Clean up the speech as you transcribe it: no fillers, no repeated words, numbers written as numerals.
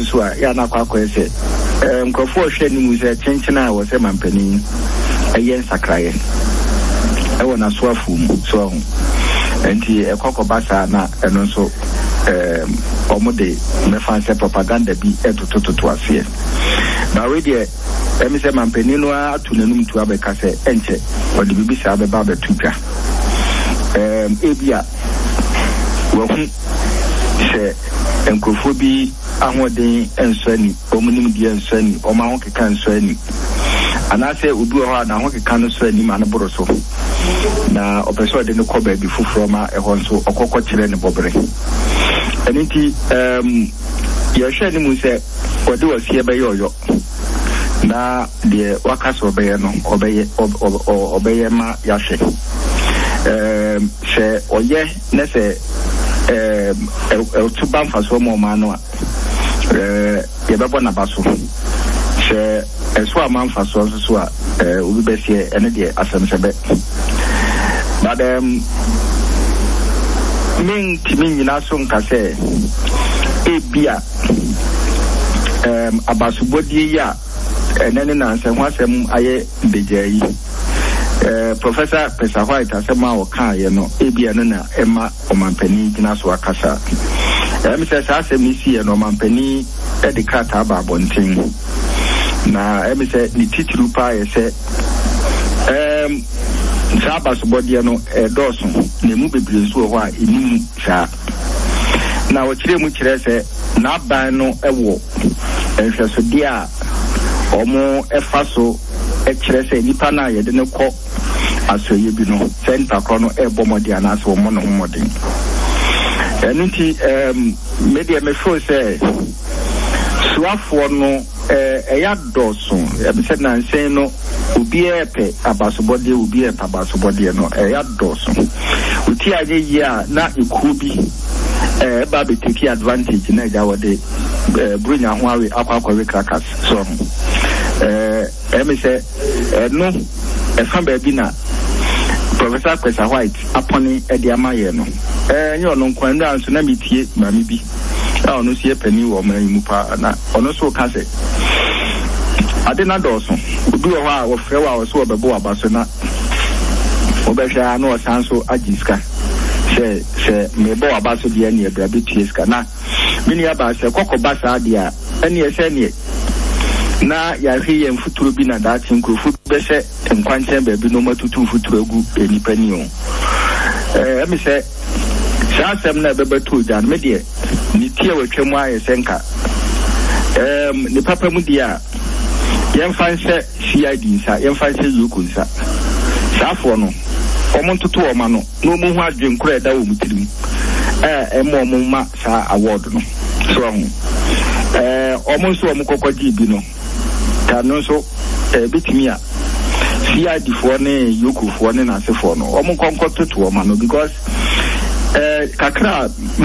susua ya na kwa kwese mkrofo hwe ni mu se chenchena wo se mampani ayen sakraye ewo na so afum so ho enti ekokobasa na eno so omude mefanse propaganda bi etototo ase na we de emise mampani no atunanum tu abeka se enche odi bibisa abeba betupia ebia wo hu se enkrofo bi ahoden ensani omunim di ensani oma ho keka ensani anase obi ho na ho keka no so ani ma no boroso na opeso de no koba bi fufuro ma ehon so okokọ kire ne bobre eniti ye hwe ni mu se odi wasie be yoyo na de wakaso be no obeye ma yahwe se oye ne se tuban faso mo ma no ye bebo na baso se eso ama faso so a obi besie ene de asemsebe madam min timi nyina so nkase ebia abasubodi ya enene na nsɛm asɛm aye bejayi professor Pesa White asɛm a wɔka ye no ebia no na ema omampani gyina so akasa sɛ saa asɛm ni sie no omampani de krata ba bonten na sɛ ni titiri pa ye sɛ saa abasubodi no dɔɔso na mu bebre so hɔ a enimu saa na wɔkyerɛ mu kyerɛ sɛ na ban no ɛwɔ nhwɛsode a omo efa so kyerɛ sɛ nipa na ye de ne kɔ asoye bi no center kro no ebomodi anaso omo no modin enunti media me show sɛ suafo no eya doso ebi sɛ na nsen no obi epe abasobode obi epe abasobode no eya doso uti anye yi a na ikuo bi ba be take advantage na ja wode brunya ho awe akwa crackers so say no efan ba bi na Professor Pesa White aponi ediama ye no nye ono nkwan nda nso na metie mami bi a ono sie pani wo man mu pa na ono so ka se ade na doso obi wo ha wo frɛ wa wo so obebo abaso na obehwa na o sanso agiska se mebo abaso de ani ebra betie ska na mini aba se kokoba sa de a ani ese ne na ya hwe yem futuro bi na da tinkrofo be se nkwanchen ba bi no matutu futuro gu enipa ni o emi se sasem na bebeto jan me de ni tie watwam aye senka ni papa mu dia yem fanse CID nsa yem fanse yuku nsa safo no omontoto o ma no no mu hu adwenkura da wo mutirim emo mo ma sa award no so omonso o mukokodi bi no no so bitimi a CID for ne yuku for ne na se for no omo konkoto to o ma no because kakra